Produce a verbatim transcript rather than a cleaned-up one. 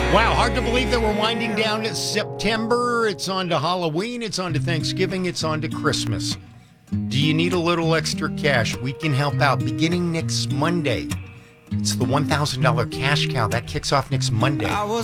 Wow, hard to believe that we're winding down to September. It's on to Halloween. It's on to Thanksgiving. It's on to Christmas. Do you need a little extra cash? We can help out beginning next Monday. It's the one thousand dollars cash cow. That kicks off next Monday.